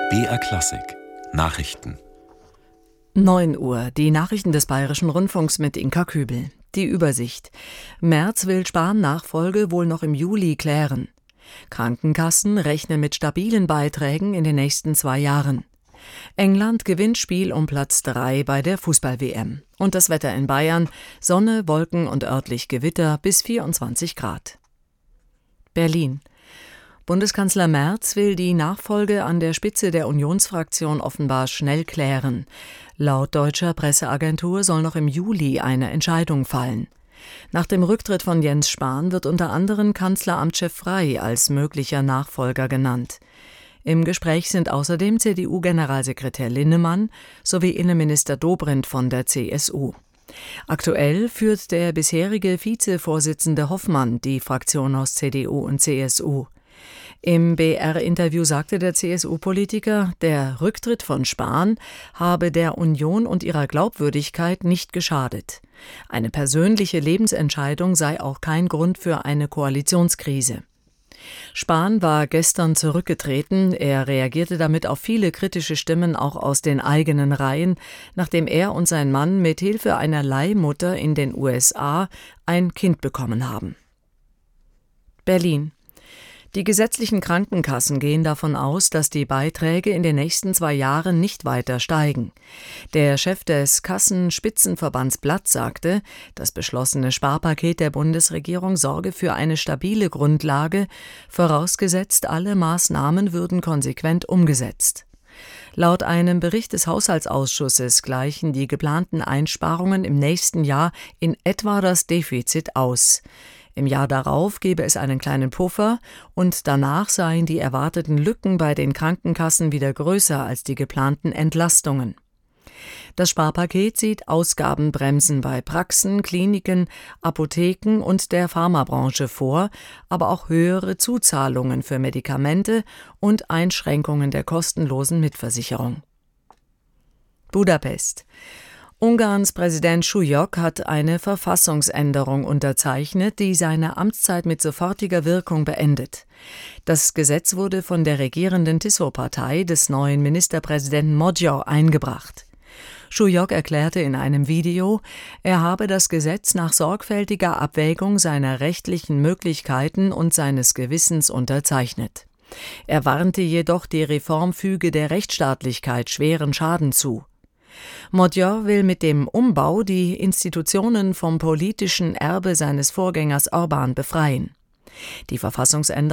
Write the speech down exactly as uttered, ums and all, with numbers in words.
B R Klassik Nachrichten. neun Uhr, die Nachrichten des Bayerischen Rundfunks mit Inka Kübel. Die Übersicht. Merz will Spahn-Nachfolge wohl noch im Juli klären. Krankenkassen rechnen mit stabilen Beiträgen in den nächsten zwei Jahren. England gewinnt Spiel um Platz drei bei der Fußball-W M. Und das Wetter in Bayern: Sonne, Wolken und örtlich Gewitter bis vierundzwanzig Grad. Berlin. Bundeskanzler Merz will die Nachfolge an der Spitze der Unionsfraktion offenbar schnell klären. Laut deutscher Presseagentur soll noch im Juli eine Entscheidung fallen. Nach dem Rücktritt von Jens Spahn wird unter anderem Kanzleramtschef Frey als möglicher Nachfolger genannt. Im Gespräch sind außerdem C D U-Generalsekretär Linnemann sowie Innenminister Dobrindt von der C S U. Aktuell führt der bisherige Vizevorsitzende Hoffmann die Fraktion aus C D U und C S U. Im B R-Interview sagte der C S U-Politiker, der Rücktritt von Spahn habe der Union und ihrer Glaubwürdigkeit nicht geschadet. Eine persönliche Lebensentscheidung sei auch kein Grund für eine Koalitionskrise. Spahn war gestern zurückgetreten. Er reagierte damit auf viele kritische Stimmen auch aus den eigenen Reihen, nachdem er und sein Mann mit Hilfe einer Leihmutter in den U S A ein Kind bekommen haben. Berlin. Die gesetzlichen Krankenkassen gehen davon aus, dass die Beiträge in den nächsten zwei Jahren nicht weiter steigen. Der Chef des Kassenspitzenverbands Blatt sagte, das beschlossene Sparpaket der Bundesregierung sorge für eine stabile Grundlage, vorausgesetzt alle Maßnahmen würden konsequent umgesetzt. Laut einem Bericht des Haushaltsausschusses gleichen die geplanten Einsparungen im nächsten Jahr in etwa das Defizit aus. Im Jahr darauf gebe es einen kleinen Puffer und danach seien die erwarteten Lücken bei den Krankenkassen wieder größer als die geplanten Entlastungen. Das Sparpaket sieht Ausgabenbremsen bei Praxen, Kliniken, Apotheken und der Pharmabranche vor, aber auch höhere Zuzahlungen für Medikamente und Einschränkungen der kostenlosen Mitversicherung. Budapest. Ungarns Präsident Schujok hat eine Verfassungsänderung unterzeichnet, die seine Amtszeit mit sofortiger Wirkung beendet. Das Gesetz wurde von der regierenden Tiso-Partei des neuen Ministerpräsidenten Magyar eingebracht. Schujok erklärte in einem Video, er habe das Gesetz nach sorgfältiger Abwägung seiner rechtlichen Möglichkeiten und seines Gewissens unterzeichnet. Er warnte jedoch, die Reform füge der Rechtsstaatlichkeit schweren Schaden zu. Magyar will mit dem Umbau die Institutionen vom politischen Erbe seines Vorgängers Orbán befreien. Die Verfassungsänderung